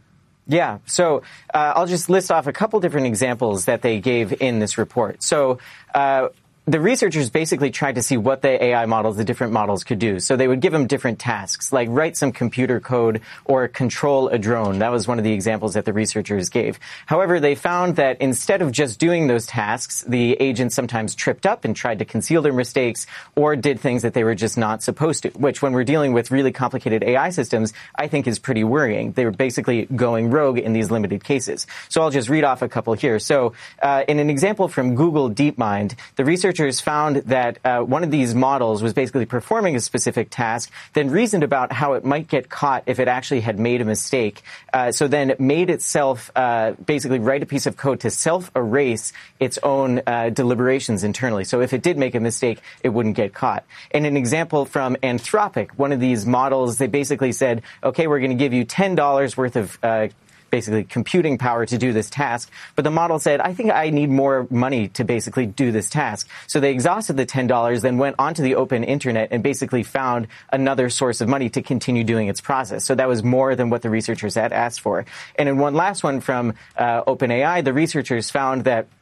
Yeah, so uh, I'll just list off a couple different examples that they gave in this report. So uh the researchers basically tried to see what the A I models, the different models could do. So they would give them different tasks, like write some computer code or control a drone. That was one of the examples that the researchers gave. However, they found that instead of just doing those tasks, the agents sometimes tripped up and tried to conceal their mistakes or did things that they were just not supposed to, which when we're dealing with really complicated A I systems, I think is pretty worrying. They were basically going rogue in these limited cases. So I'll just read off a couple here. So uh, in an example from Google DeepMind, the researchers found that uh, one of these models was basically performing a specific task, then reasoned about how it might get caught if it actually had made a mistake. Uh, so then it made itself uh, basically write a piece of code to self-erase its own uh, deliberations internally. So if it did make a mistake, it wouldn't get caught. And an example from Anthropic, one of these models, they basically said, okay, we're going to give you ten dollars worth of uh, basically computing power to do this task. But the model said, I think I need more money to basically do this task. So they exhausted the ten dollars, then went onto the open internet and basically found another source of money to continue doing its process. So that was more than what the researchers had asked for. And in one last one from uh, OpenAI, the researchers found that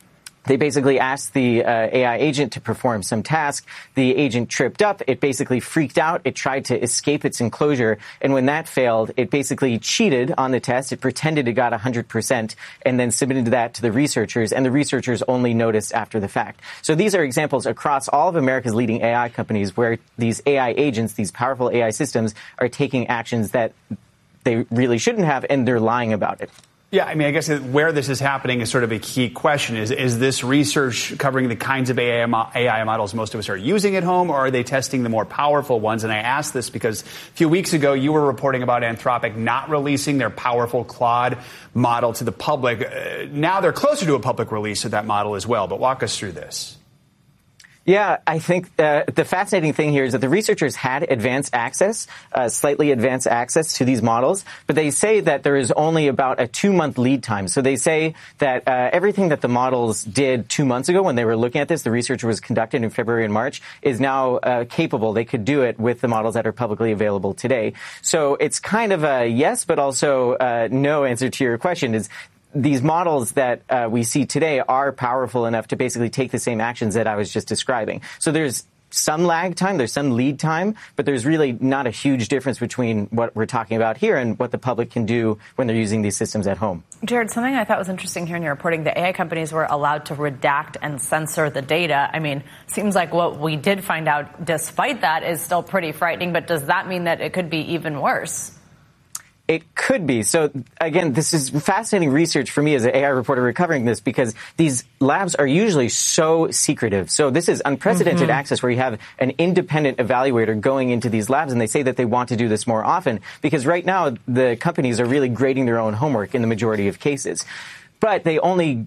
They basically asked the uh, A I agent to perform some task. The agent tripped up. It basically freaked out. It tried to escape its enclosure. And when that failed, it basically cheated on the test. It pretended it got one hundred percent and then submitted that to the researchers. And the researchers only noticed after the fact. So these are examples across all of America's leading A I companies where these A I agents, these powerful A I systems, are taking actions that they really shouldn't have, and they're lying about it. Yeah, I mean, I guess where this is happening is sort of a key question. Is is this research covering the kinds of A I models most of us are using at home, or are they testing the more powerful ones? And I ask this because a few weeks ago, you were reporting about Anthropic not releasing their powerful Claude model to the public. Uh, now they're closer to a public release of that model as well. But walk us through this. Yeah, I think uh, the fascinating thing here is that the researchers had advanced access, uh, slightly advanced access to these models, but they say that there is only about a two-month lead time. So they say that uh, everything that the models did two months ago when they were looking at this, the research was conducted in February and March, is now uh, capable. They could do it with the models that are publicly available today. So it's kind of a yes, but also uh, no answer to your question. Is these models that uh, we see today are powerful enough to basically take the same actions that I was just describing. So there's some lag time, there's some lead time, but there's really not a huge difference between what we're talking about here and what the public can do when they're using these systems at home. Jared, something I thought was interesting here in your reporting, the A I companies were allowed to redact and censor the data. I mean, seems like what we did find out despite that is still pretty frightening, but does that mean that it could be even worse? It could be. So, again, this is fascinating research for me as an A I reporter recovering this because these labs are usually so secretive. So this is unprecedented mm-hmm. access where you have an independent evaluator going into these labs, and they say that they want to do this more often because right now the companies are really grading their own homework in the majority of cases. But they only